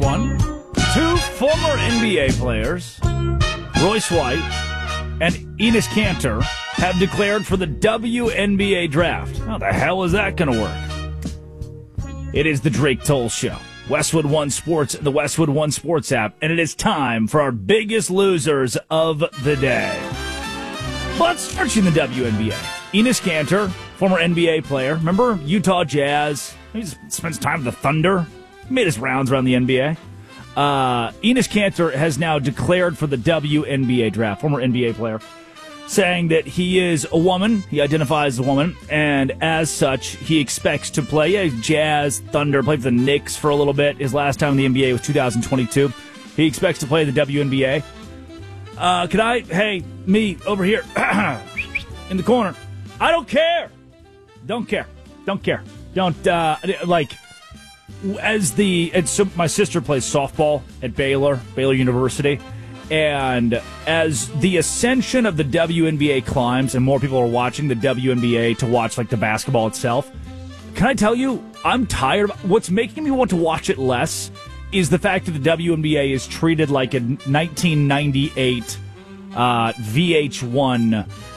one. Two former NBA players, Royce White and Enes Kanter, have declared for the WNBA draft. How the hell is that going to work? It is the Drake Toll Show. Westwood One Sports, the Westwood One Sports app, and it is time for our biggest losers of the day. Let's start in the WNBA. Enes Kanter, former NBA player. Remember Utah Jazz? He spends time with the Thunder. He made his rounds around the NBA. Enes Kanter has now declared for the WNBA draft, former NBA player, saying that he is a woman, he identifies as a woman, and as such, he expects to play Jazz, Thunder, played for the Knicks for a little bit. His last time in the NBA was 2022. He expects to play the WNBA. Me over here in the corner. I don't care. Don't care. My sister plays softball at Baylor University, and as the ascension of the WNBA climbs and more people are watching the WNBA to watch like the basketball itself, can I tell you, I'm tired of what's making me want to watch it less is the fact that the WNBA is treated like a 1998 VH1